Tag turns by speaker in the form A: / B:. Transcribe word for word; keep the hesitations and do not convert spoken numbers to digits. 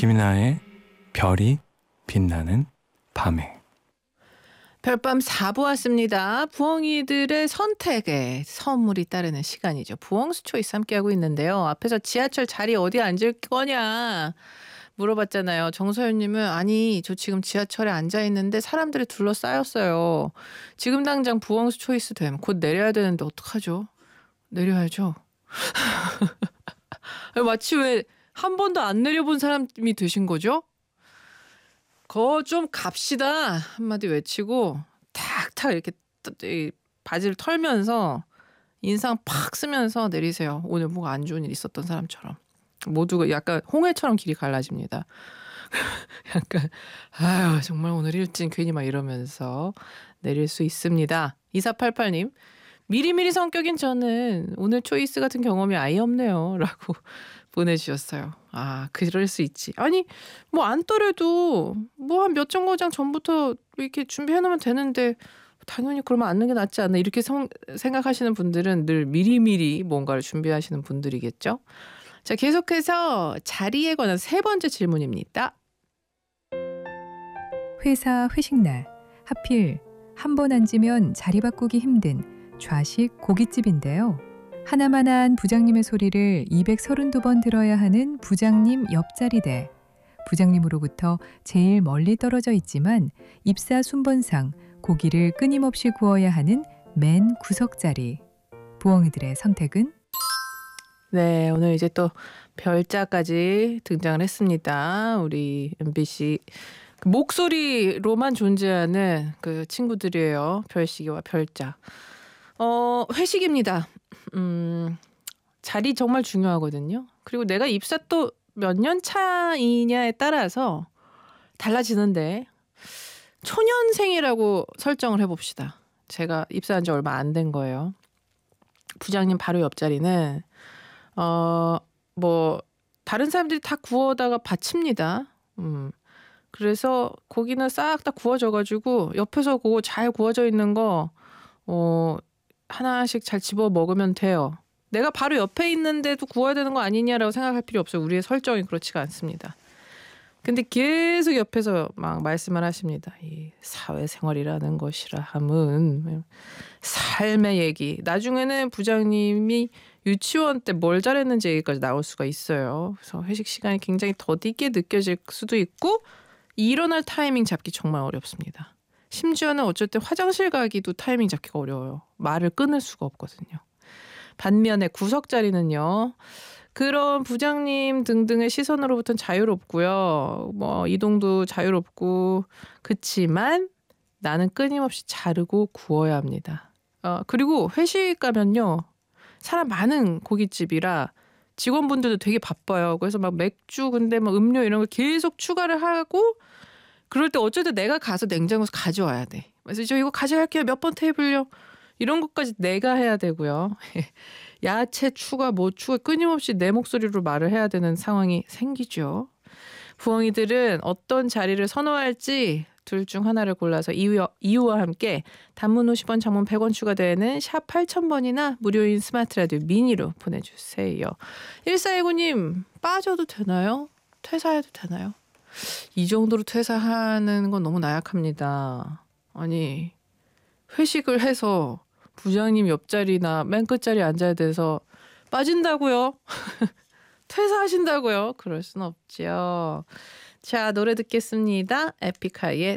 A: 김이나의 별이 빛나는 밤에.
B: 별밤 사 부 왔습니다. 부엉이들의 선택에 선물이 따르는 시간이죠. 부엉스 초이스 함께하고 있는데요. 앞에서 지하철 자리 어디 앉을 거냐 물어봤잖아요. 정서연님은 아니 저 지금 지하철에 앉아있는데 사람들이 둘러싸였어요. 지금 당장 부엉스 초이스 되면 곧 내려야 되는데 어떡하죠? 내려야죠. 마치 왜 한 번도 안 내려본 사람이 되신 거죠? 거 좀 갑시다 한마디 외치고 탁탁 이렇게 바지를 털면서 인상 팍 쓰면서 내리세요. 오늘 뭐가 안 좋은 일 있었던 사람처럼. 모두가 약간 홍해처럼 길이 갈라집니다. 약간 아유 정말 오늘 일진 괜히 막 이러면서 내릴 수 있습니다. 이사팔팔 님 미리미리 성격인 저는 오늘 초이스 같은 경험이 아예 없네요 라고 보내주셨어요. 아 그럴 수 있지. 아니 뭐 안 떠래도 뭐 한 몇 정거장 전부터 이렇게 준비해놓으면 되는데 당연히 그러면 앉는 게 낫지 않나 이렇게 성, 생각하시는 분들은 늘 미리미리 뭔가를 준비하시는 분들이겠죠. 자 계속해서 자리에 관한 세 번째 질문입니다.
C: 회사 회식날 하필 한 번 앉으면 자리 바꾸기 힘든 좌식 고깃집인데요. 하나만한 부장님의 소리를 이백삼십이 번 들어야 하는 부장님 옆자리대. 부장님으로부터 제일 멀리 떨어져 있지만 입사 순번상 고기를 끊임없이 구워야 하는 맨 구석자리. 부엉이들의 선택은?
B: 네, 오늘 이제 또 별자까지 등장을 했습니다. 우리 엠비씨 목소리로만 존재하는 그 친구들이에요. 별시계와 별자. 어, 회식입니다. 음, 자리 정말 중요하거든요. 그리고 내가 입사 또 몇 년 차이냐에 따라서 달라지는데 초년생이라고 설정을 해봅시다. 제가 입사한 지 얼마 안 된 거예요. 부장님 바로 옆자리는 어, 뭐 다른 사람들이 다 구워다가 바칩니다. 음, 그래서 고기는 싹 다 구워져가지고 옆에서 그거 잘 구워져 있는 거 어, 하나씩 잘 집어 먹으면 돼요. 내가 바로 옆에 있는데도 구워야 되는 거 아니냐라고 생각할 필요 없어요. 우리의 설정이 그렇지가 않습니다. 근데 계속 옆에서 막 말씀을 하십니다. 이 사회생활이라는 것이라 함은 삶의 얘기. 나중에는 부장님이 유치원 때 뭘 잘했는지 얘기까지 나올 수가 있어요. 그래서 회식 시간이 굉장히 더디게 느껴질 수도 있고 일어날 타이밍 잡기 정말 어렵습니다. 심지어는 어쩔 때 화장실 가기도 타이밍 잡기가 어려워요. 말을 끊을 수가 없거든요. 반면에 구석자리는요. 그런 부장님 등등의 시선으로부터는 자유롭고요. 뭐 이동도 자유롭고 그치만 나는 끊임없이 자르고 구워야 합니다. 어, 그리고 회식 가면요. 사람 많은 고깃집이라 직원분들도 되게 바빠요. 그래서 막 맥주 근데 막 음료 이런 거 계속 추가를 하고 그럴 때 어쨌든 내가 가서 냉장고에서 가져와야 돼. 그래서 저 이거 가져갈게요. 몇 번 테이블요. 이런 것까지 내가 해야 되고요. 야채 추가 뭐 추가 끊임없이 내 목소리로 말을 해야 되는 상황이 생기죠. 부엉이들은 어떤 자리를 선호할지 둘 중 하나를 골라서 이유와, 이유와 함께 단문 오십 원 장문 백 원 추가되는 샵 팔천 번이나 무료인 스마트 라디오 미니로 보내주세요. 일사일구 님 빠져도 되나요? 퇴사해도 되나요? 이 정도로 퇴사하는 건 너무 나약합니다. 아니 회식을 해서 부장님 옆자리나 맨 끝자리에 앉아야 돼서 빠진다고요? 퇴사하신다고요? 그럴 순 없지요. 자 노래 듣겠습니다. 에픽하이의